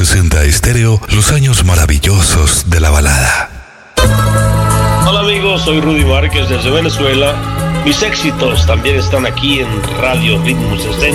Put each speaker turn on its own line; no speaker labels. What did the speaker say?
60 Estéreo, los años maravillosos de la balada.
Hola amigos, soy Rudy Márquez desde Venezuela. Mis éxitos también están aquí en Radio Ritmo 60.